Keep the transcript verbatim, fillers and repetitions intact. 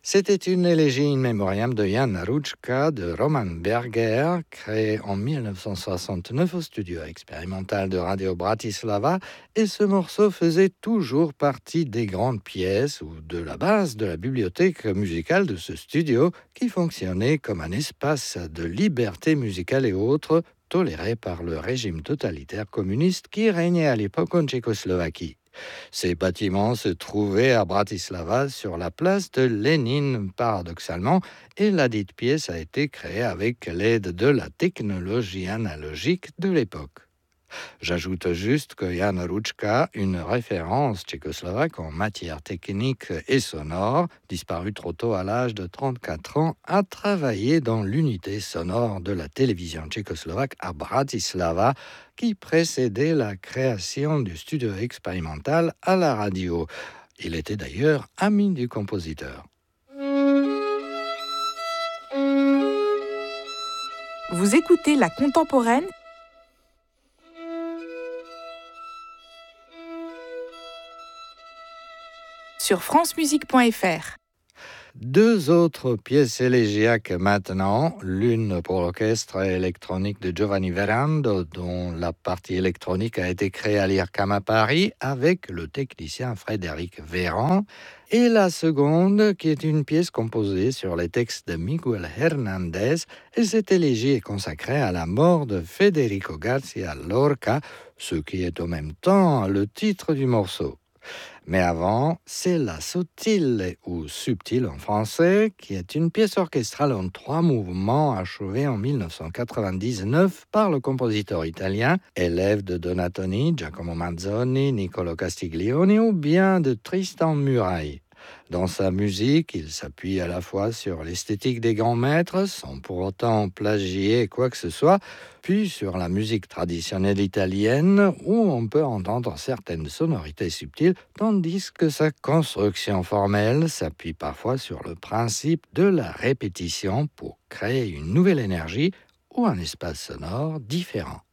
C'était une élégie in memoriam de Jan Roučka de Roman Berger, créée en dix-neuf cent soixante-neuf au studio expérimental de Radio Bratislava, et ce morceau faisait toujours partie des grandes pièces ou de la base de la bibliothèque musicale de ce studio qui fonctionnait comme un espace de liberté musicale et autres toléré par le régime totalitaire communiste qui régnait à l'époque en Tchécoslovaquie. Ces bâtiments se trouvaient à Bratislava sur la place de Lénine, paradoxalement, et la dite pièce a été créée avec l'aide de la technologie analogique de l'époque. J'ajoute juste que Jan Roučka, une référence tchécoslovaque en matière technique et sonore, disparu trop tôt à l'âge de trente-quatre ans, a travaillé dans l'unité sonore de la télévision tchécoslovaque à Bratislava, qui précédait la création du studio expérimental à la radio. Il était d'ailleurs ami du compositeur. Vous écoutez La Contemporaine sur francemusique point f r. Deux autres pièces élégiaques maintenant, l'une pour l'orchestre électronique de Giovanni Verando, dont la partie électronique a été créée à l'I R C A M à Paris avec le technicien Frédéric Véran, et la seconde qui est une pièce composée sur les textes de Miguel Hernández, et cette élégie est consacrée à la mort de Federico García Lorca, ce qui est en même temps le titre du morceau. Mais avant, c'est La Sottile, ou Subtile en français, qui est une pièce orchestrale en trois mouvements achevée en dix-neuf cent quatre-vingt-dix-neuf par le compositeur italien, élève de Donatoni, Giacomo Mazzoni, Niccolo Castiglioni ou bien de Tristan Murail. Dans sa musique, il s'appuie à la fois sur l'esthétique des grands maîtres, sans pour autant plagier quoi que ce soit, puis sur la musique traditionnelle italienne, où on peut entendre certaines sonorités subtiles, tandis que sa construction formelle s'appuie parfois sur le principe de la répétition pour créer une nouvelle énergie ou un espace sonore différent.